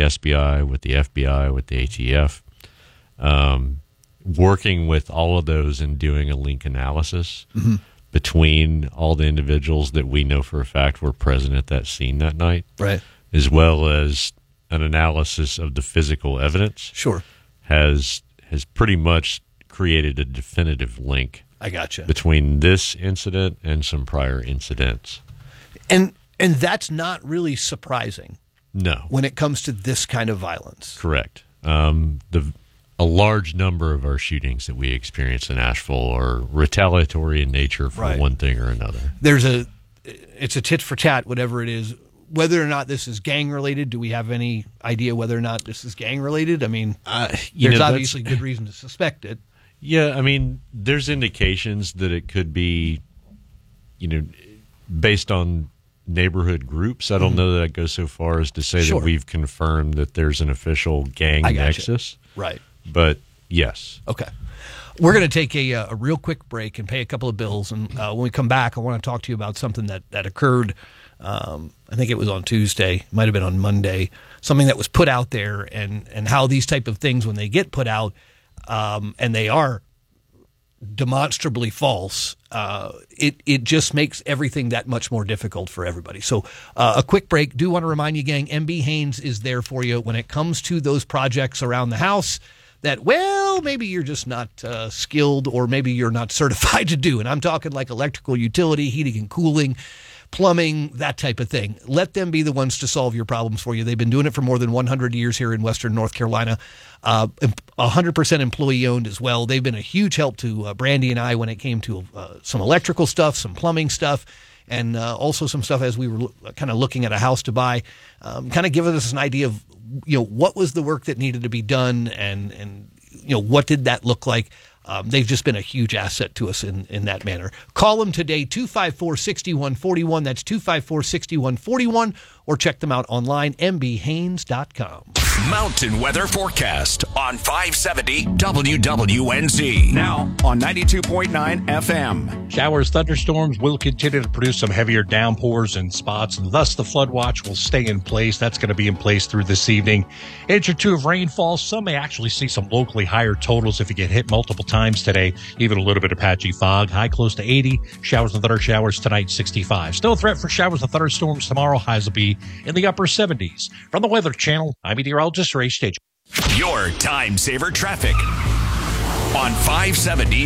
SBI, with the FBI, with the ATF, working with all of those and doing a link analysis between all the individuals that we know for a fact were present at that scene that night, right, as well as an analysis of the physical evidence, has pretty much created a definitive link. I gotcha. Between this incident and some prior incidents. And that's not really surprising. No. When it comes to this kind of violence. Correct. A large number of our shootings that we experience in Asheville are retaliatory in nature for one thing or another. It's a tit for tat, whatever it is. Whether or not this is gang related, do we have any idea whether or not this is gang related? I mean, there's obviously good reason to suspect it. Yeah, I mean, there's indications that it could be, based on neighborhood groups. I don't know that I'd go so far as to say that we've confirmed that there's an official gang nexus. Right. But yes. Okay. We're going to take a real quick break and pay a couple of bills. And when we come back, I want to talk to you about something that occurred. I think it was on Tuesday. It might have been on Monday. Something that was put out there and how these type of things, when they get put out, and they are demonstrably false, it just makes everything that much more difficult for everybody. So a quick break. Do want to remind you, gang, MB Haynes is there for you when it comes to those projects around the house that, well, maybe you're just not skilled or maybe you're not certified to do. And I'm talking like electrical utility, heating and cooling, plumbing, that type of thing. Let them be the ones to solve your problems for you. They've been doing it for more than 100 years here in Western North Carolina. 100% employee owned as well. They've been a huge help to Brandy and I when it came to some electrical stuff, some plumbing stuff, and also some stuff as we were kind of looking at a house to buy, kind of giving us an idea of, what was the work that needed to be done and what did that look like. They've just been a huge asset to us in that manner. Call them today, 254-6141. That's 254-6141. Or check them out online, mbhaynes.com. Mountain weather forecast on 570 WWNZ. Now on 92.9 FM. Showers, thunderstorms will continue to produce some heavier downpours in spots, and thus the flood watch will stay in place. That's going to be in place through this evening. Inch or two of rainfall. Some may actually see some locally higher totals if you get hit multiple times today. Even a little bit of patchy fog. High close to 80. Showers and thunder showers tonight, 65. Still a threat for showers and thunderstorms tomorrow. Highs will be in the upper 70s. From the Weather Channel, I'm meteorologist Ray Stage. Your time saver traffic on 570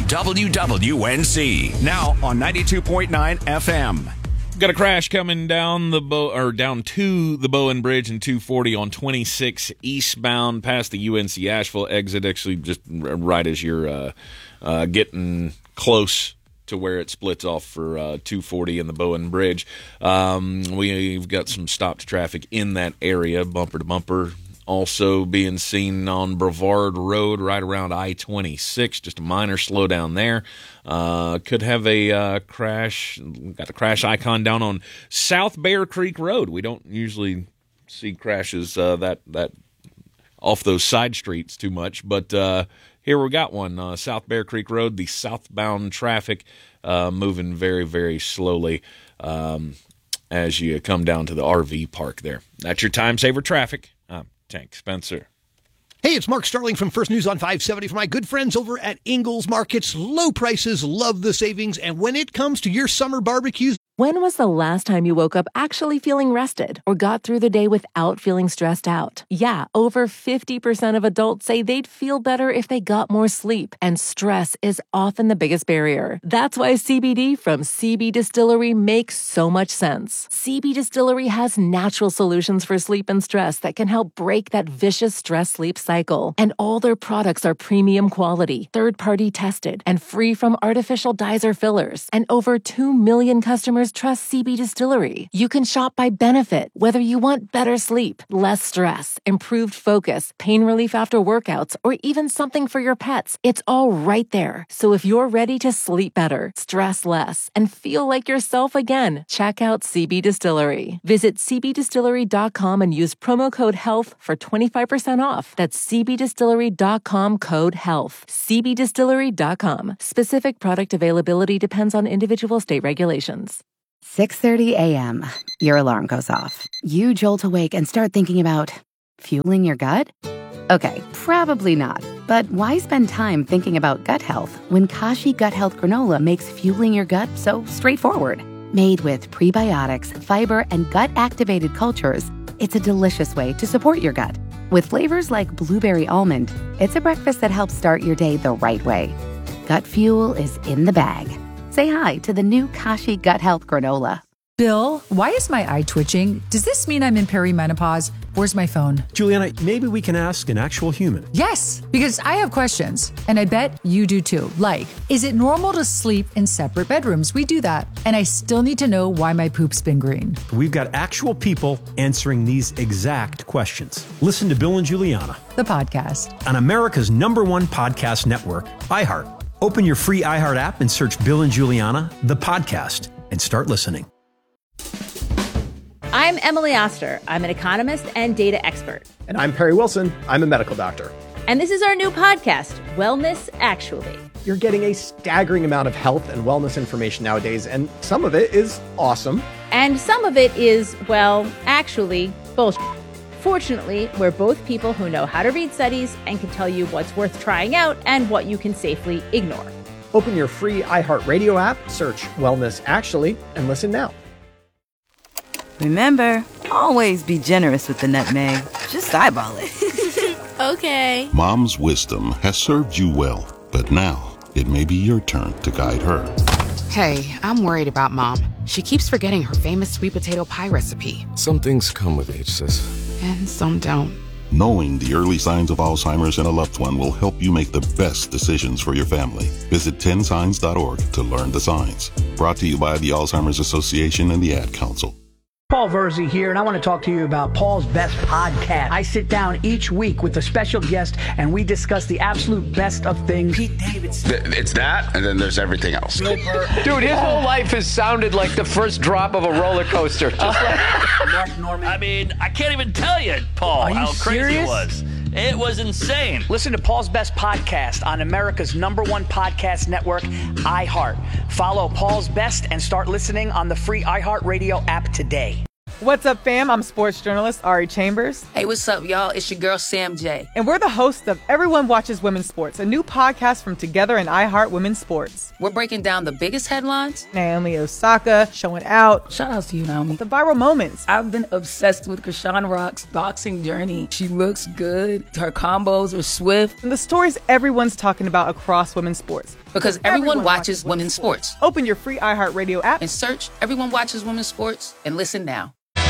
WWNZ. Now on 92.9 FM. Got a crash coming down down to the Bowen Bridge and 240 on 26 eastbound past the UNC Asheville exit. Actually, just right as you're getting close to where it splits off for 240 and the Bowen Bridge. We've got some stopped traffic in that area, bumper to bumper. Also being seen on Brevard Road right around I-26, just a minor slowdown there. Could have a crash, got the crash icon down on South Bear Creek Road. We don't usually see crashes that off those side streets too much, but here we got one, South Bear Creek Road, the southbound traffic moving very, very slowly as you come down to the RV park there. That's your time saver traffic. I'm Tank Spencer. Hey, it's Mark Starling from First News on 570 for my good friends over at Ingles Markets. Low prices, love the savings, and when it comes to your summer barbecues, When was the last time you woke up actually feeling rested or got through the day without feeling stressed out? Yeah, over 50% of adults say they'd feel better if they got more sleep, and stress is often the biggest barrier. That's why CBD from CB Distillery makes so much sense. CB Distillery has natural solutions for sleep and stress that can help break that vicious stress-sleep cycle. And all their products are premium quality, third-party tested, and free from artificial dyes or fillers. And over 2 million customers trust CB Distillery. You can shop by benefit, whether you want better sleep, less stress, improved focus, pain relief after workouts, or even something for your pets. It's all right there. So if you're ready to sleep better, stress less, and feel like yourself again, check out CB Distillery. Visit cbdistillery.com and use promo code HEALTH for 25% off. That's cbdistillery.com code HEALTH. cbdistillery.com. Specific product availability depends on individual state regulations. 6:30 a.m. Your alarm goes off. You jolt awake and start thinking about Fueling your gut? Okay, probably not. But why spend time thinking about gut health when Kashi Gut Health Granola makes fueling your gut so straightforward? Made with prebiotics, fiber, and gut-activated cultures, it's a delicious way to support your gut. With flavors like blueberry almond, it's a breakfast that helps start your day the right way. Gut fuel is in the bag. Say hi to the new Kashi Gut Health Granola. Bill, why is my eye twitching? Does this mean I'm in perimenopause? Where's my phone? Juliana, maybe we can ask an actual human. Yes, because I have questions, and I bet you do too. Like, is it normal to sleep in separate bedrooms? We do that. And I still need to know why my poop's been green. We've got actual people answering these exact questions. Listen to Bill and Juliana, the podcast, on America's #1 podcast network, iHeart. Open your free iHeart app and search Bill and Juliana, the podcast, and start listening. I'm Emily Oster. I'm an economist and data expert. And I'm Perry Wilson. I'm a medical doctor. And this is our new podcast, Wellness Actually. You're getting a staggering amount of health and wellness information nowadays, and some of it is awesome. And some of it is, well, actually, bullshit. Fortunately, we're both people who know how to read studies and can tell you what's worth trying out and what you can safely ignore. Open your free iHeartRadio app, search Wellness Actually, and listen now. Remember, always be generous with the nutmeg. Just eyeball it. Okay. Mom's wisdom has served you well, but now it may be your turn to guide her. Hey, I'm worried about Mom. She keeps forgetting her famous sweet potato pie recipe. Some things come with age, sis. And some don't. Knowing the early signs of Alzheimer's in a loved one will help you make the best decisions for your family. Visit 10signs.org to learn the signs. Brought to you by the Alzheimer's Association and the Ad Council. Paul Verzi here, and I want to talk to you about Paul's Best Podcast. I sit down each week with a special guest, and we discuss the absolute best of things. Pete Davidson. It's that, and then there's everything else. Dude, his whole life has sounded like the first drop of a roller coaster. Just like Mark Norman. I mean, I can't even tell you, Paul, how crazy it was. It was insane. Listen to Paul's Best Podcast on America's #1 podcast network, iHeart. Follow Paul's Best and start listening on the free iHeartRadio app today. What's up, fam? I'm sports journalist Ari Chambers. Hey, what's up, y'all? It's your girl, Sam J. And we're the hosts of Everyone Watches Women's Sports, a new podcast from Together and iHeart Women's Sports. We're breaking down the biggest headlines. Naomi Osaka showing out. Shout out to you, Naomi. The viral moments. I've been obsessed with Krishan Rock's boxing journey. She looks good. Her combos are swift. And the stories everyone's talking about across women's sports. Because everyone watches women's sports. Open your free iHeartRadio app and search Everyone Watches Women's Sports and listen now.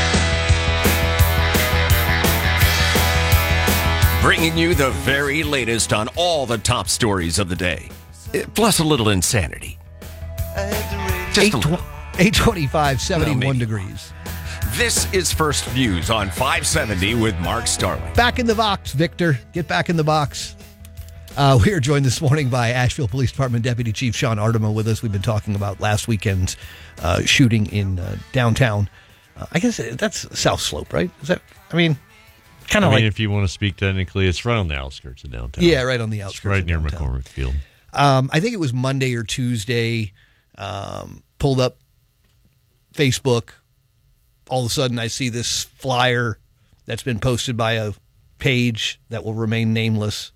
Bringing you the very latest on all the top stories of the day, plus a little insanity. Just 825, 71 degrees. This is First Views on 570 with Mark Starling. Back in the box, Victor. Get back in the box. We are joined this morning by Asheville Police Department Deputy Chief Sean Artimo with us. We've been talking about last weekend's shooting in downtown. I guess that's South Slope, right? Is that? I mean, kind of like. If you want to speak technically, it's right on the outskirts of downtown. Yeah, right on the outskirts. It's right near McCormick Field. I think it was Monday or Tuesday. Pulled up Facebook. All of a sudden, I see this flyer that's been posted by a page that will remain nameless,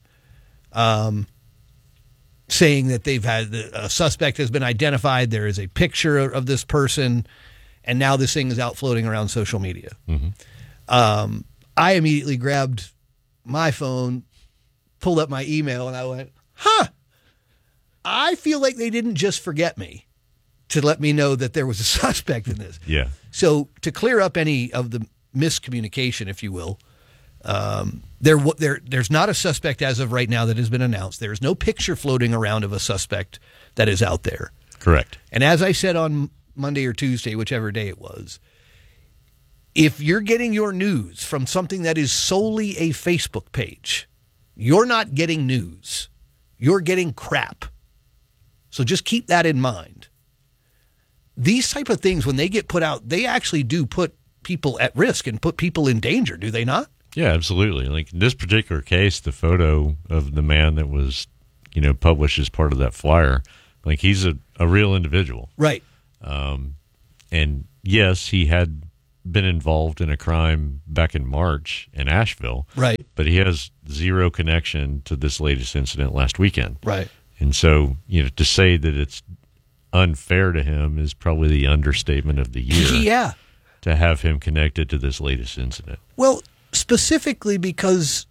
saying that they've had a suspect has been identified. There is a picture of this person, and now this thing is out floating around social media. Mm-hmm. I immediately grabbed my phone, pulled up my email, and I went, I feel like they didn't just forget me to let me know that there was a suspect in this. Yeah. So to clear up any of the miscommunication, if you will, there's not a suspect as of right now that has been announced. There is no picture floating around of a suspect that is out there. Correct. And as I said on Monday or Tuesday, whichever day it was, if you're getting your news from something that is solely a Facebook page, you're not getting news. You're getting crap. So just keep that in mind. These type of things, when they get put out, they actually do put people at risk and put people in danger, do they not? Yeah, absolutely. Like in this particular case, the photo of the man that was, published as part of that flyer, like he's a real individual. Right. And yes, he had been involved in a crime back in March in Asheville. Right. But he has zero connection to this latest incident last weekend. Right. And so, to say that it's unfair to him is probably the understatement of the year. Yeah. To have him connected to this latest incident. Well, specifically because,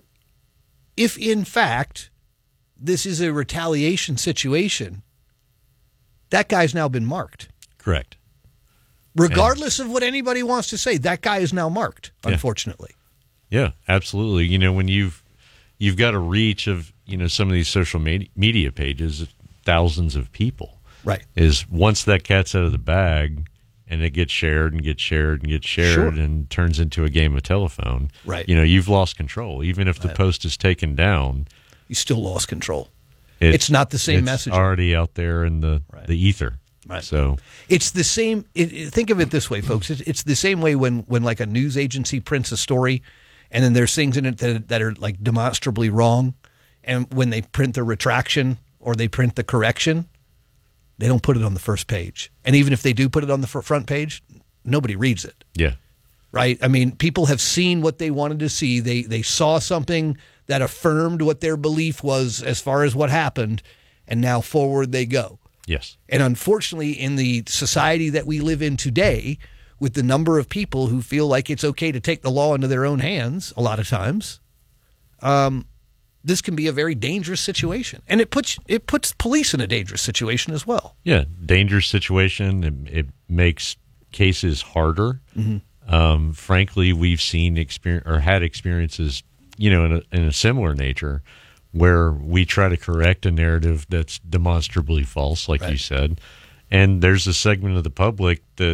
if in fact this is a retaliation situation, that guy's now been marked. Correct. Regardless of what anybody wants to say, that guy is now marked, unfortunately. Yeah, absolutely. When you've got a reach of, some of these social media pages, thousands of people. Right. Is once that cat's out of the bag and it gets shared and gets shared and gets shared and turns into a game of telephone. Right. You've lost control. Even if the post is taken down, you still lost control. It's not the same message. It's already out there in the ether. Right. So it's the same. Think of it this way, folks. It's the same way when like a news agency prints a story, and then there's things in it that are like demonstrably wrong, and when they print the retraction or they print the correction, they don't put it on the first page. And even if they do put it on the front page, nobody reads it. Yeah. Right. I mean, people have seen what they wanted to see. They saw something that affirmed what their belief was as far as what happened, and now forward they go. Yes. And unfortunately, in the society that we live in today, with the number of people who feel like it's okay to take the law into their own hands, a lot of times, this can be a very dangerous situation. And it puts police in a dangerous situation as well. Yeah, dangerous situation. It makes cases harder. Mm-hmm. Frankly, we've seen had experiences, in a similar nature, where we try to correct a narrative that's demonstrably false, like you said, and there's a segment of the public that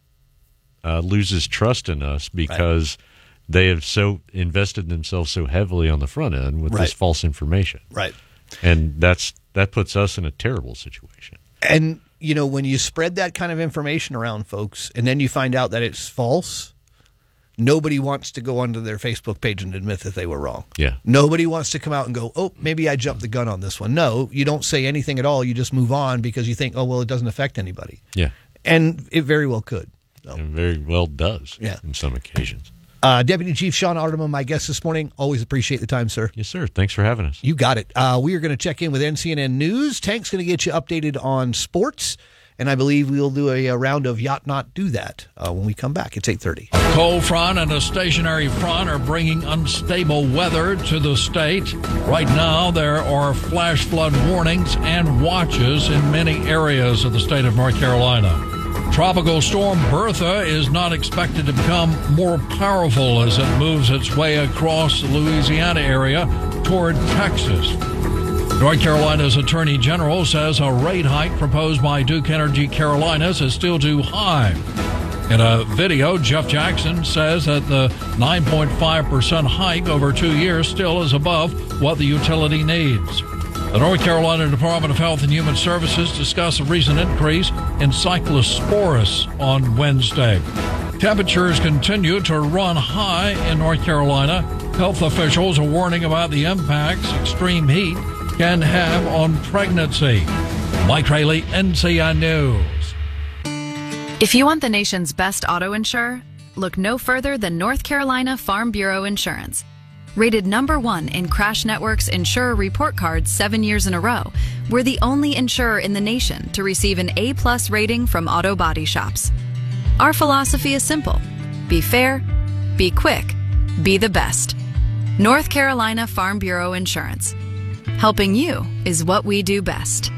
loses trust in us because they have so invested themselves so heavily on the front end with this false information. Right. And that puts us in a terrible situation. And, when you spread that kind of information around, folks, and then you find out that it's false, nobody wants to go onto their Facebook page and admit that they were wrong. Yeah. Nobody wants to come out and go, oh, maybe I jumped the gun on this one. No, you don't say anything at all. You just move on because you think, oh, well, it doesn't affect anybody. Yeah. And it very well could. So. And very well does in some occasions. Deputy Chief Sean Artema, my guest this morning. Always appreciate the time, sir. Yes, sir. Thanks for having us. You got it. We are going to check in with NCNN News. Tank's going to get you updated on sports. And I believe we'll do a round of Yacht Not Do That when we come back. It's 8:30. Cold front and a stationary front are bringing unstable weather to the state. Right now, there are flash flood warnings and watches in many areas of the state of North Carolina. Tropical storm Bertha is not expected to become more powerful as it moves its way across the Louisiana area toward Texas. North Carolina's Attorney General says a rate hike proposed by Duke Energy Carolinas is still too high. In a video, Jeff Jackson says that the 9.5% hike over 2 years still is above what the utility needs. The North Carolina Department of Health and Human Services discussed a recent increase in Cyclosporus on Wednesday. Temperatures continue to run high in North Carolina. Health officials are warning about the impacts extreme heat can have on pregnancy. Mike Rayleigh, NCN News. If you want the nation's best auto insurer, look no further than North Carolina Farm Bureau Insurance. Rated #1 in Crash Network's Insurer Report Card 7 years in a row, we're the only insurer in the nation to receive an A+ rating from auto body shops. Our philosophy is simple. Be fair, be quick, be the best. North Carolina Farm Bureau Insurance. Helping you is what we do best.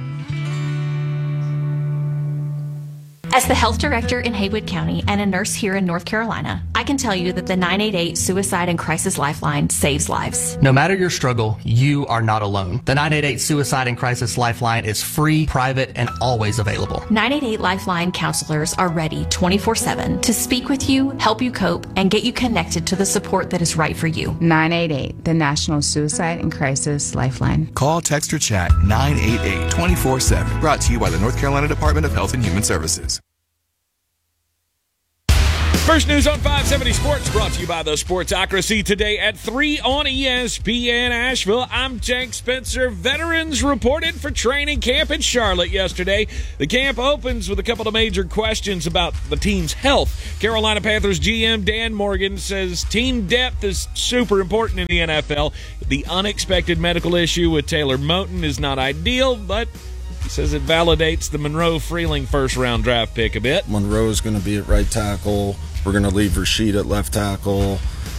As the health director in Haywood County and a nurse here in North Carolina, I can tell you that the 988 Suicide and Crisis Lifeline saves lives. No matter your struggle, you are not alone. The 988 Suicide and Crisis Lifeline is free, private, and always available. 988 Lifeline counselors are ready 24/7 to speak with you, help you cope, and get you connected to the support that is right for you. 988, the National Suicide and Crisis Lifeline. Call, text, or chat 988 24/7. Brought to you by the North Carolina Department of Health and Human Services. First News on 570 Sports brought to you by the Sportsocracy today at 3 on ESPN Asheville. I'm Tank Spencer. Veterans reported for training camp in Charlotte yesterday. The camp opens with a couple of major questions about the team's health. Carolina Panthers GM Dan Morgan says team depth is super important in the NFL. The unexpected medical issue with Taylor Moton is not ideal, but he says it validates the Monroe Freeling first-round draft pick a bit. Monroe's going to be at right tackle. We're going to leave Rashid at left tackle.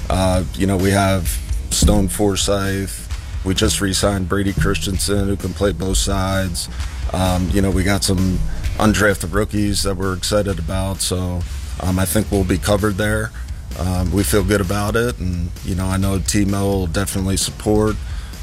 We have Stone Forsythe. We just re-signed Brady Christensen, who can play both sides. We got some undrafted rookies that we're excited about. So I think we'll be covered there. We feel good about it. And, I know T-Mo will definitely support,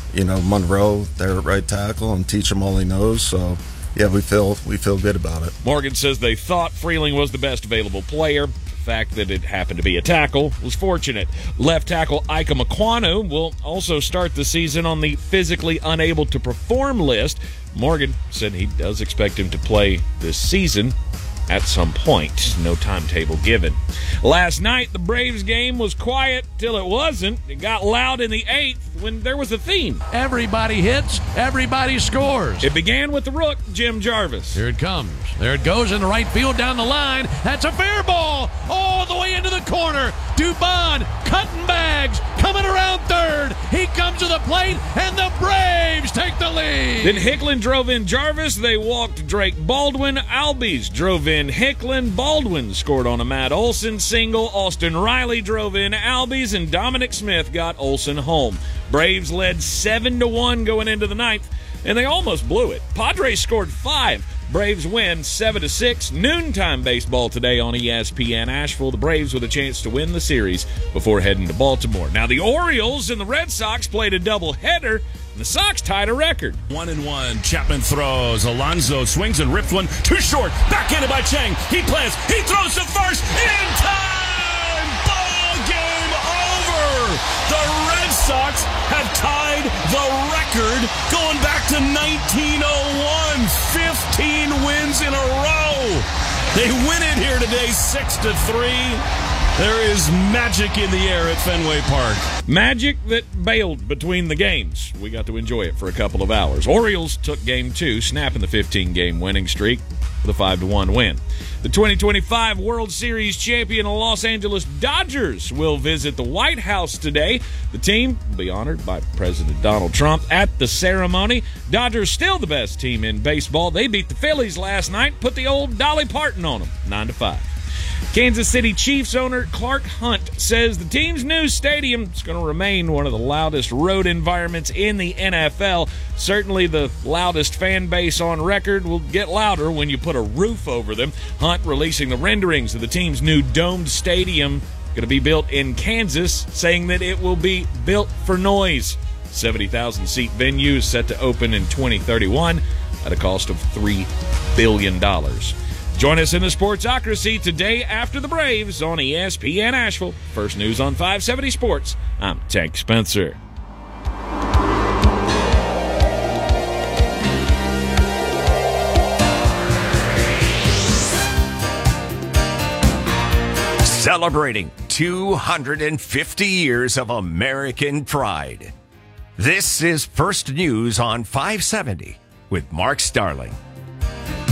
Monroe there at right tackle and teach him all he knows. So, yeah, we feel good about it. Morgan says they thought Freeling was the best available player. The fact that it happened to be a tackle was fortunate. Left tackle Ika Mekwonu will also start the season on the physically unable to perform list. Morgan said he does expect him to play this season at some point. No timetable given. Last night, the Braves game was quiet till it wasn't. It got loud in the 8th when there was a theme. Everybody hits, everybody scores. It began with the rook, Jim Jarvis. Here it comes. There it goes in the right field down the line. That's a fair ball all the way into the corner. Dubon cutting bags, coming around third. He comes to the plate, and the Braves take the lead. Then Hicklin drove in Jarvis. They walked Drake Baldwin. Albies drove in Hicklin. Baldwin scored on a Matt Olson single. Austin Riley drove in Albies, and Dominic Smith got Olson home. Braves led 7-1 going into the 9th, and they almost blew it. Padres scored 5. Braves win 7-6. Noontime baseball today on ESPN Asheville. The Braves with a chance to win the series before heading to Baltimore. Now the Orioles and the Red Sox played a doubleheader, and the Sox tied a record. 1-1. Chapman throws. Alonso swings and rips one. Too short. Backhanded by Chang. He plants. He throws to first. In time. Ball game over. The Red Sox have tied the record going back to 1901. 15 wins in a row. They win it here today 6-3. There is magic in the air at Fenway Park. Magic that bailed between the games. We got to enjoy it for a couple of hours. Orioles took game 2, snapping the 15-game winning streak with a 5-1 win. The 2025 World Series champion Los Angeles Dodgers will visit the White House today. The team will be honored by President Donald Trump at the ceremony. Dodgers still the best team in baseball. They beat the Phillies last night, put the old Dolly Parton on them, 9-5. Kansas City Chiefs owner Clark Hunt says the team's new stadium is going to remain one of the loudest road environments in the NFL. Certainly the loudest fan base on record will get louder when you put a roof over them. Hunt releasing the renderings of the team's new domed stadium, going to be built in Kansas, saying that it will be built for noise. 70,000-seat venue is set to open in 2031 at a cost of $3 billion. Join us in the Sportsocracy today after the Braves on ESPN Asheville. First News on 570 Sports. I'm Tank Spencer. Celebrating 250 years of American pride. This is First News on 570 with Mark Starling.